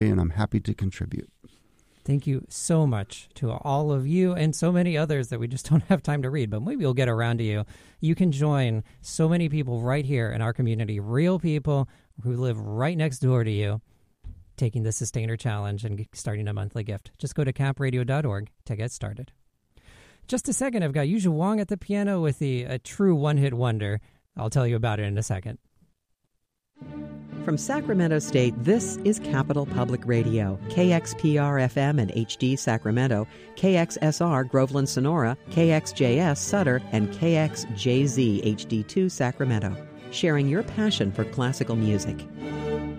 and I'm happy to contribute. Thank you so much to all of you and so many others that we just don't have time to read, but maybe we'll get around to you. You can join so many people right here in our community, real people who live right next door to you, taking the Sustainer Challenge and starting a monthly gift. Just go to capradio.org to get started. Just a second, I've got Yuja Wong at the piano with a true one-hit wonder. I'll tell you about it in a second. From Sacramento State, this is Capital Public Radio, KXPR-FM and HD Sacramento, KXSR Groveland Sonora, KXJS Sutter, and KXJZ HD2 Sacramento, sharing your passion for classical music.